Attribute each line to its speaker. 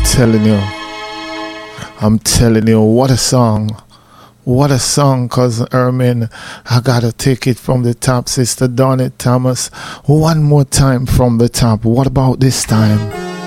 Speaker 1: I'm telling you, what a song. What a song, cause Ermin, I gotta take it from the top, Sister Donny Thomas. One more time from the top. What about this time?